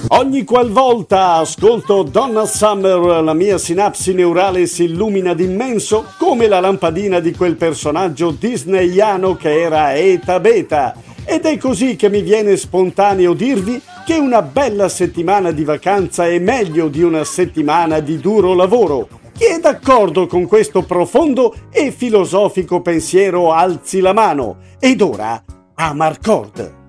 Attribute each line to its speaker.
Speaker 1: Ogni qualvolta ascolto Donna Summer, la mia sinapsi neurale si illumina d'immenso come la lampadina di quel personaggio disneyano che era Eta Beta. Ed è così che mi viene spontaneo dirvi che una bella settimana di vacanza è meglio di una settimana di duro lavoro. Chi è d'accordo con questo profondo e filosofico pensiero alzi la mano. Ed ora, Amarcord.